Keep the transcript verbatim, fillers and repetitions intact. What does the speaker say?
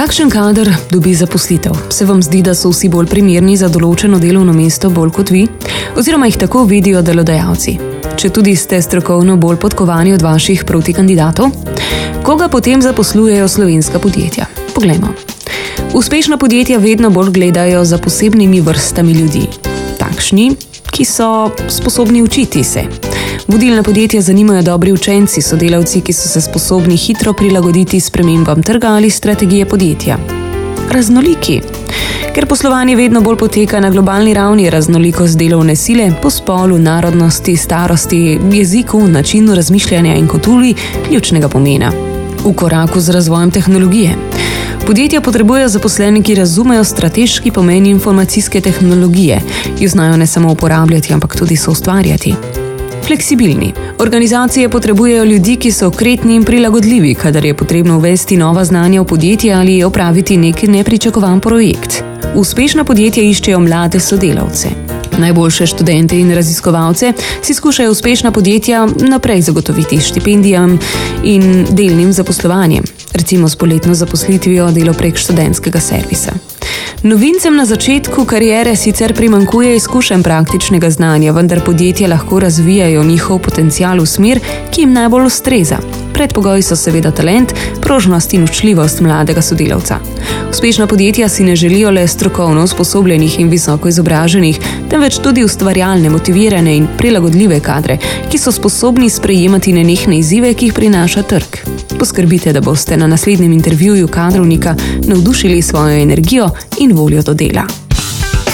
Kakšen kader dobi zaposlitev? Se vam zdi, da so vsi bolj primerni za določeno delovno mesto bolj kot vi? Oziroma jih tako vidijo delodajalci? Če tudi ste strokovno bolj podkovani od vaših protikandidatov? Koga potem zaposlujejo slovenska podjetja? Poglejmo. Uspešna podjetja vedno bolj gledajo za posebnimi vrstami ljudi. Takšni, ki so sposobni učiti se. Vodilna podjetja zanimajo dobri učenci, sodelavci, ki so se sposobni hitro prilagoditi spremembam trga ali strategije podjetja. Raznoliki. Ker poslovanje vedno bolj poteka na globalni ravni, raznolikost delovne sile po spolu, narodnosti, starosti, jeziku, načinu razmišljanja in kulturi ključnega pomena. V koraku z razvojem tehnologije. Podjetja potrebujejo zaposlene, ki razumejo strateški pomen informacijske tehnologije, jo znajo ne samo uporabljati, ampak tudi soustvarjati. Fleksibilni. Organizacije potrebujejo ljudi, ki so okretni in prilagodljivi, kadar je potrebno uvesti nova znanja v podjetje ali opraviti neki nepričakovan projekt. Uspešna podjetja iščejo mlade sodelavce. Najboljše študente in raziskovalce si skušajo uspešna podjetja naprej zagotoviti s štipendijam in delnim zaposlovanjem, recimo s poletno zaposlitvijo delo prek študentskega servisa. Novincem na začetku kariere sicer primanjkuje izkušenj praktičnega znanja, vendar podjetja lahko razvijajo njihov potencial v smer, ki jim najbolj ustreza. Predpogoji so seveda talent, prožnost in učljivost mladega sodelavca. Uspešna podjetja si ne želijo le strokovno usposobljenih in visoko izobraženih, temveč tudi ustvarjalne, motivirane in prilagodljive kadre, ki so sposobni sprejemati nenehne izzive, ki jih prinaša trg. Poskrbite, da boste na naslednjem intervjuju kadrovnika navdušili svojo energijo in voljo do dela.